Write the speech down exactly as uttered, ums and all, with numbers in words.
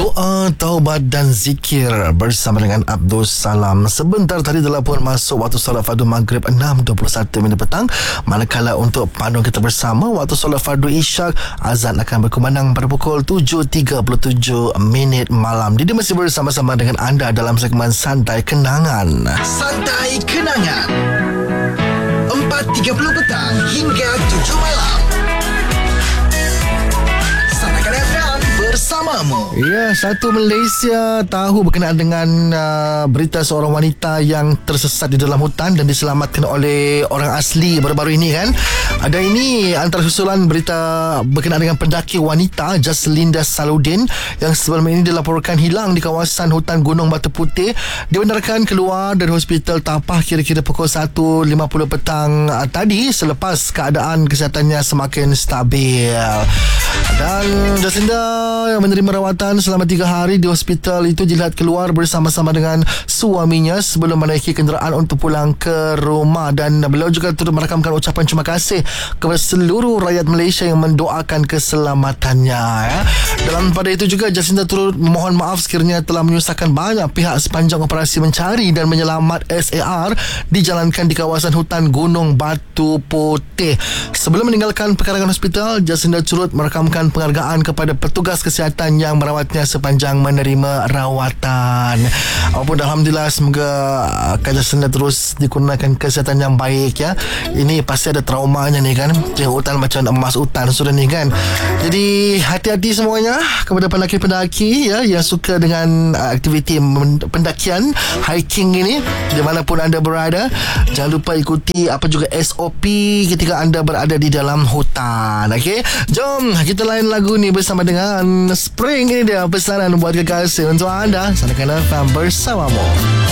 Doa, taubat dan zikir bersama dengan Abdul Salam. Sebentar tadi telah pun masuk waktu solat fardu maghrib enam dua puluh satu minit petang. Manakala untuk panduan kita bersama, waktu solat fardu isyak azan akan berkumandang pada pukul tujuh tiga puluh tujuh minit malam. Jadi masih bersama-sama dengan anda dalam segmen Santai Kenangan. Santai Kenangan, empat tiga puluh petang hingga tujuh malam. Bersamamu. Ya, satu Malaysia tahu berkenaan dengan uh, berita seorang wanita yang tersesat di dalam hutan dan diselamatkan oleh orang asli baru-baru ini kan. Ada ini antara susulan berita berkenaan dengan pendaki wanita Jaslinda Saludin yang sebelum ini dilaporkan hilang di kawasan hutan Gunung Batu Putih. Dibenarkan keluar dari hospital Tapah kira-kira pukul satu lima puluh petang uh, tadi selepas keadaan kesihatannya semakin stabil. Dan Jaslinda yang menerima rawatan selama tiga hari di hospital itu dilihat keluar bersama-sama dengan suaminya sebelum menaiki kenderaan untuk pulang ke rumah. Dan beliau juga turut merakamkan ucapan terima kasih kepada seluruh rakyat Malaysia yang mendoakan keselamatannya ya. Dalam pada itu juga Jaslinda turut memohon maaf sekiranya telah menyusahkan banyak pihak sepanjang operasi mencari dan menyelamat S A R dijalankan di kawasan hutan Gunung Batu Putih. Sebelum meninggalkan pekarangan hospital, Jaslinda turut merakamkan penghargaan kepada petugas kesihatan yang merawatnya sepanjang menerima rawatan. Apapun, alhamdulillah, semoga Kak Jaslinda terus dikurniakan kesihatan yang baik ya. Ini pasti ada traumanya ni kan. Tengok hutan macam emas hutan sudah ni kan. Jadi hati-hati semuanya kepada pendaki-pendaki ya yang suka dengan aktiviti pendakian, hiking ini dimanapun anda berada. Jangan lupa ikuti apa juga S O P ketika anda berada di dalam hutan. Okey, jom kita lain lagu ni bersama dengan Spring. Ini dia pesanan buat kekasih untuk anda. Sandakan F M bersamamu.